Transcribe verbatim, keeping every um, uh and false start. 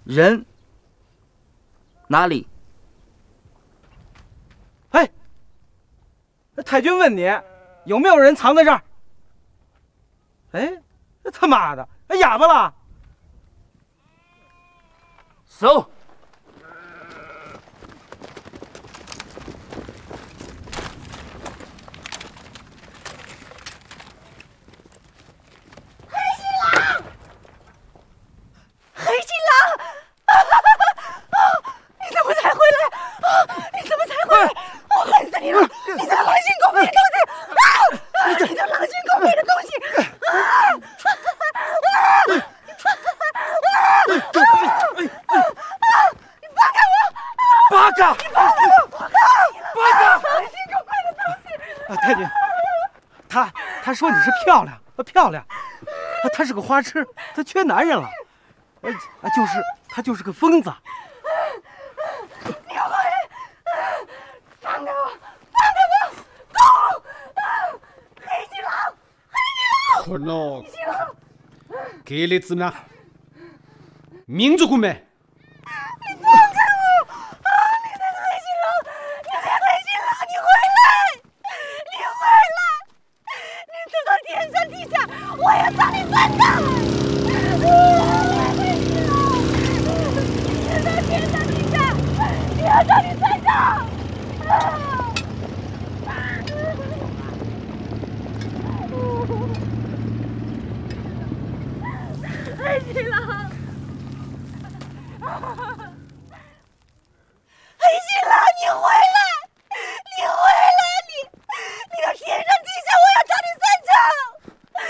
人哪里？ 哎，太君问你有没有人藏在这儿？哎，他妈的，哑巴了！ 搜！ 黑心狼！啊啊！你怎么才回来？啊！你怎么才回来？我恨死你了！你这狼心狗肺的东西！啊！你这狼心狗肺的东西！啊！啊！你放开我！ 八嘎！ 你放开我！ 八嘎！ 狼心狗肺的东西！ 啊，太君，他他说你是漂亮，漂亮，他是个花痴，他缺男人了。啊，就是他就是个疯子。 你个坏人！放开我！放开我！狗！黑心狼！黑心狼！ 混喽！ 黑心狼！ 给你子呢？民族公民。 你放开我！啊！你这个黑心狼！你这个黑心狼！你回来！你回来！你知道天上地下，我要找你算账！天上地下，你要找你算账！黑心狼！